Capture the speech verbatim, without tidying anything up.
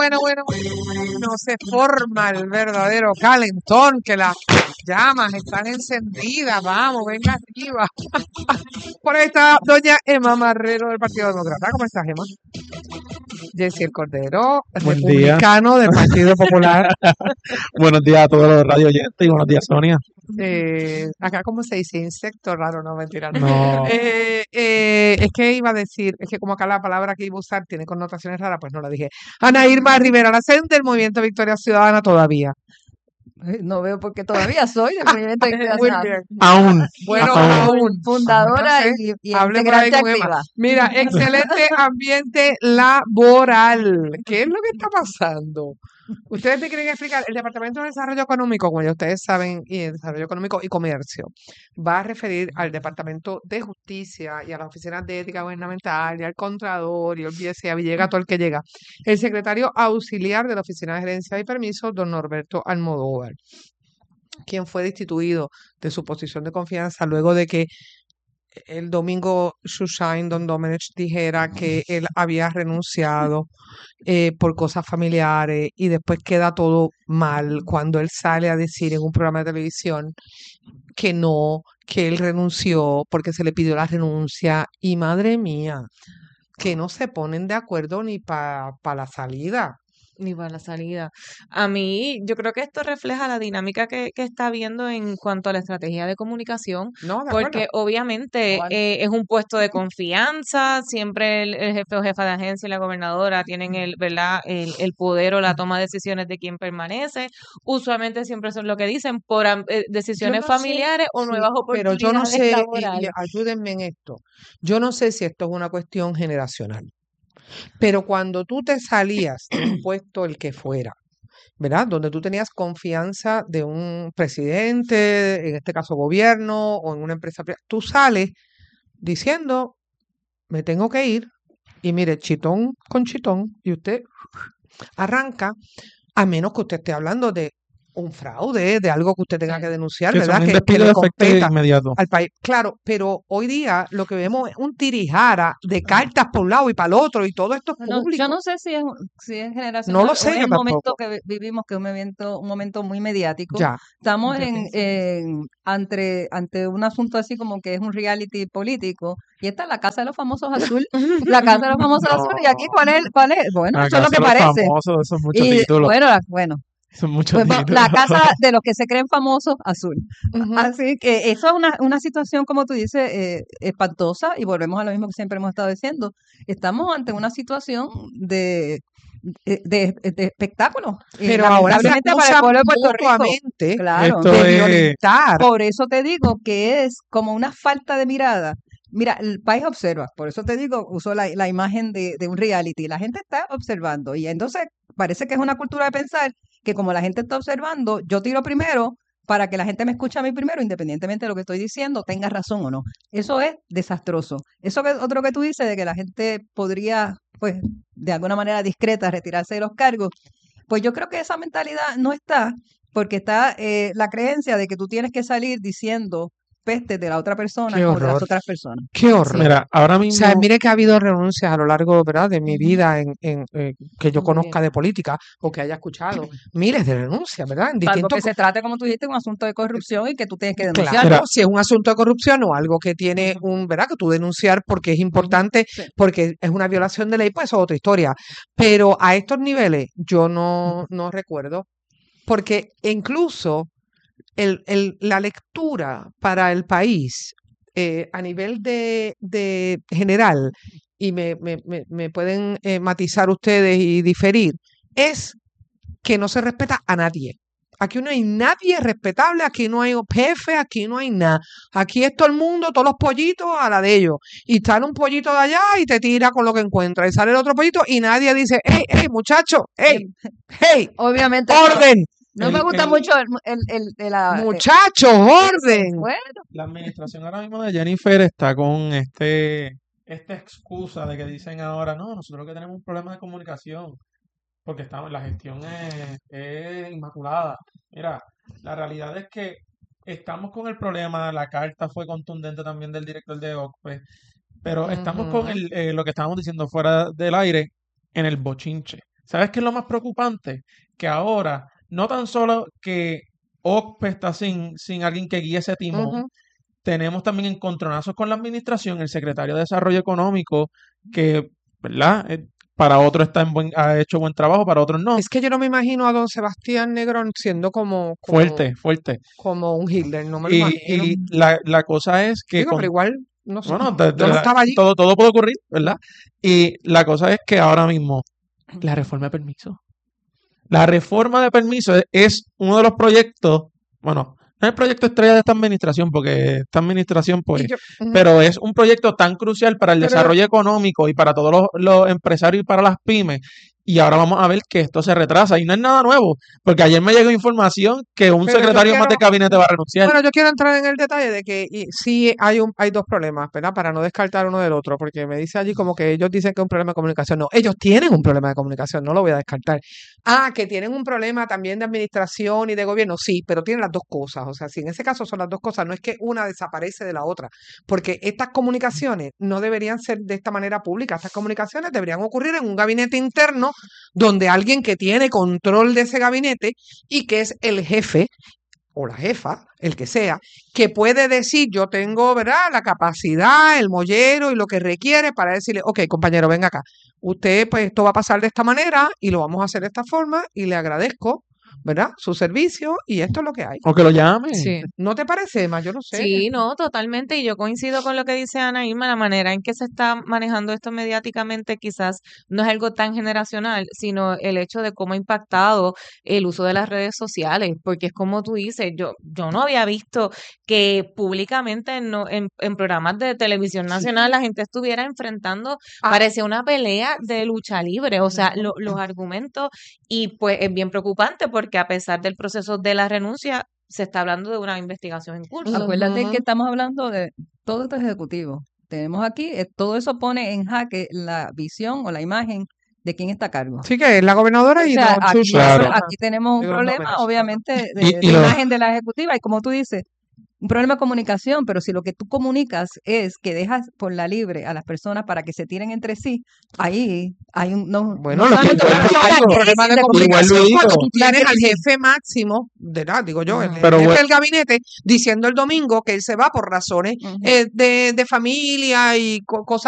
Bueno, bueno, bueno, se forma el verdadero calentón, que las llamas están encendidas. Vamos, venga arriba. Por ahí está doña Emma Marrero del Partido Demócrata. ¿Cómo estás, Emma? Jessiel Cordero, Buen día. republicano del Partido Popular. Buenos días a todos los radio oyentes y buenos días, Sonia. Eh, acá, ¿cómo se dice? Insecto raro, no, mentira. No. No, Eh, eh, es que iba a decir, es que como acá la palabra que iba a usar tiene connotaciones raras, pues no la dije. Ana Irma Rivera Lacén del Movimiento Victoria Ciudadana todavía. Ay, no veo por qué todavía soy del Movimiento Victoria Muy Ciudadana. bien. aún. Bueno, Aún. aún. Fundadora No sé, y, y hable por ahí integrante con Emma. activa. Mira, excelente ambiente laboral. ¿Qué es lo que está pasando? Ustedes me quieren explicar, el Departamento de Desarrollo Económico, como ya ustedes saben, y el Desarrollo Económico y Comercio, va a referir al Departamento de Justicia y a las oficinas de ética gubernamental y al Contralor y olvídese, a llega todo el que llega. El secretario auxiliar de la Oficina de Gerencia y Permisos, don Norberto Almodóvar, quien fue destituido de su posición de confianza luego de que el domingo Shushain Don Domenech dijera que él había renunciado eh, por cosas familiares y después queda todo mal cuando él sale a decir en un programa de televisión que no, que él renunció porque se le pidió la renuncia y madre mía, que no se ponen de acuerdo ni para pa la salida. Ni para la salida. A mí, yo creo que esto refleja la dinámica que, que está habiendo en cuanto a la estrategia de comunicación, No, de porque acuerdo. obviamente Igual. eh, es un puesto de confianza, siempre el, el jefe o jefa de agencia y la gobernadora tienen el, ¿verdad? El, el poder o la toma de decisiones de quién permanece. Usualmente siempre son lo que dicen por am- eh, Yo decisiones no sé, familiares o sí, nuevas pero yo no oportunidades sé, y, y laborales. ayúdenme en esto, yo no sé si esto es una cuestión generacional, pero cuando tú te salías de un puesto, el que fuera, ¿verdad? Donde tú tenías confianza de un presidente, en este caso gobierno, o en una empresa privada, tú sales diciendo, me tengo que ir, y mire, chitón con chitón, y usted arranca, a menos que usted esté hablando de un fraude, de algo que usted tenga Sí. que denunciar, Que ¿verdad? son un Que, que despido le de efecto competa inmediato. al país. Claro, pero hoy día lo que vemos es un tirijara de cartas por un lado y para el otro, y todo esto es Bueno, yo público. no sé si es, si es No generacional lo o sé es yo el momento tampoco. que vi- vivimos, que es un momento, un momento muy mediático. Ya, Estamos yo en, pienso. en- ante, ante un asunto así como que es un reality político. Y esta es la Casa de los Famosos Azul. La Casa de los Famosos Azul. ¿Y aquí No. cuál es? ¿Cuál es? Bueno, eso es Acá lo que son los parece. famosos, son muchos Y títulos. bueno, la- bueno, Son muchos pues va- títulos. la Casa de los que se creen famosos azul. Ujú. Así que eso es una, una situación, como tú dices, eh, espantosa, y volvemos a lo mismo que siempre hemos estado diciendo. Estamos ante una situación de, de, de- de espectáculo, y Pero ahora se lamentablemente para el acusan pueblo de Puerto Rico. mutuamente Claro. Esto de es, violentar. Por eso te digo que es como una falta de mirada. Mira, el país observa, por eso te digo, uso la, la imagen de, de un reality. La gente está observando y entonces parece que es una cultura de pensar que como la gente está observando, yo tiro primero para que la gente me escuche a mí primero, independientemente de lo que estoy diciendo, tenga razón o no. Eso es desastroso. Eso que otro que tú dices de que la gente podría, pues, de alguna manera discreta retirarse de los cargos, pues yo creo que esa mentalidad no está, porque está eh, la creencia de que tú tienes que salir diciendo peste de la otra persona Qué o de las horror, otras personas. qué Sí. horror. mira, ahora O sea, mismo, mire que ha habido renuncias a lo largo, ¿verdad?, de mi Ujú. vida en, en, eh, que yo Muy conozca bien. de política o que haya escuchado. Miles de renuncias, ¿verdad? En Salvo distintos. que se trate, como tú dijiste, un asunto de corrupción y que tú tienes que Claro, denunciarlo. mira, si es un asunto de corrupción o algo que tiene Ujú, un, ¿verdad?, que tú denunciar porque es ujú. importante, Sí. porque es una violación de ley, pues eso es otra historia. Pero a estos niveles yo no, no recuerdo, porque incluso el, el- la lectura para el país eh, a nivel de, de general, y me, me- me- me pueden eh, matizar ustedes y diferir, es que no se respeta a nadie. Aquí no hay nadie respetable, aquí no hay jefe, aquí no hay nada. Aquí es todo el mundo, todos los pollitos a la de ellos. Y sale un pollito de allá y te tira con lo que encuentra. Y sale el otro pollito y nadie dice, hey, hey, muchacho, hey, Em, hey, Obviamente, no, orden, no me el, gusta el, mucho el, el, el, el, ah, eh, muchachos, eso. orden. Bueno, la administración ahora mismo de Jennifer está con este, esta excusa de que dicen ahora, no, nosotros que tenemos un problema de comunicación, porque estamos, la gestión es, es inmaculada. Mira, la realidad es que estamos con el problema, la carta fue contundente también del director de O C P E, pero estamos con Ujú. el, eh, lo que estábamos diciendo fuera del aire, en el bochinche. O ¿Sabes qué es lo más preocupante? Que ahora, no tan solo que O C P E está sin, sin alguien que guíe ese timón, Ujú. tenemos también encontronazos con la administración, el secretario de Desarrollo Económico, que, ¿verdad? Eh, para otros está en buen, ha hecho buen trabajo, para otros no. Es que yo no me imagino a don Sebastián Negrón siendo como, como, Fuerte, fuerte. como un Hitler, no me lo Y, imagino. y la, la cosa es que Digo, con pero igual, no sé, bueno, de- de yo no la- estaba allí. todo, todo puede ocurrir, ¿verdad? Y la cosa es que ahora mismo, la reforma de permiso. La reforma de permiso es, es uno de los proyectos, bueno, no es el proyecto estrella de esta administración, porque esta administración, Y pues, yo- ujú. pero es un proyecto tan crucial para el Pero- desarrollo económico y para todos los, los empresarios y para las pymes. Y ahora vamos a ver que esto se retrasa y no es nada nuevo, porque ayer me llegó información que un Pero yo secretario más de quiero- gabinete va a renunciar. Bueno, yo quiero entrar en el detalle de que y, sí hay un, hay dos problemas, ¿verdad? Para no descartar uno del otro, porque me dice allí como que ellos dicen que es un problema de comunicación. No, ellos tienen un problema de comunicación, no lo voy a descartar. Ah, que tienen un problema también de administración y de gobierno, sí, pero tienen las dos cosas. O sea, si en ese caso son las dos cosas, no es que una desaparece de la otra, porque estas comunicaciones no deberían ser de esta manera pública. Estas comunicaciones deberían ocurrir en un gabinete interno donde alguien que tiene control de ese gabinete y que es el jefe o la jefa, el que sea, que puede decir, yo tengo, ¿verdad?, la capacidad, el mollero y lo que requiere para decirle, ok, compañero, venga acá, usted, pues esto va a pasar de esta manera y lo vamos a hacer de esta forma y le agradezco, ¿verdad?, su servicio y esto es lo que hay. O que lo llamen. Sí. ¿No te parece, Emma? Yo no sé. Sí, no, totalmente. Y yo coincido con lo que dice Ana Irma, la manera en que se está manejando esto mediáticamente quizás no es algo tan generacional, sino el hecho de cómo ha impactado el uso de las redes sociales, porque es como tú dices, yo, yo no había visto que públicamente en, no- en, en programas de televisión nacional la gente estuviera enfrentando, Ah. parecía una pelea de lucha libre, o sea, lo- los argumentos, y pues es bien preocupante porque a pesar del proceso de la renuncia, se está hablando de una investigación en curso. Acuérdate Ujú. que estamos hablando de todo esto es ejecutivo. Tenemos aquí, eh, todo eso pone en jaque la visión o la imagen de quién está a cargo. Sí que es la gobernadora O y sea, don aquí, Chucho. Claro. tenemos- aquí tenemos un Digo, los problema, números. obviamente, de, Y- de y lo- imagen de la ejecutiva, y como tú dices, un problema de comunicación, pero si lo que tú comunicas es que dejas por la libre a las personas para que se tiren entre sí, ahí hay un... No, Bueno, no lo que solamente yo una digo es cuestión que el de problema de crisis de comunicación Igual lo cuando digo. tú La tienes al crisis. jefe máximo, ¿verdad? Digo yo, el, Ujú. el Pero jefe bueno. del gabinete diciendo el domingo que él se va por razones Ujú. eh, de, de familia y co- cosas